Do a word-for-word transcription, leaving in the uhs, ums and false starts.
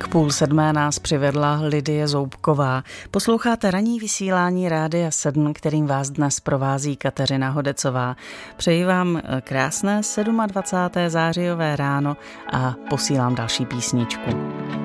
K půl sedmé nás přivedla Lidie Zoubková. Posloucháte ranní vysílání Rádia sedm, kterým vás dnes provází Kateřina Hodecová. Přeji vám krásné dvacátého sedmého zářijové ráno a posílám další písničku.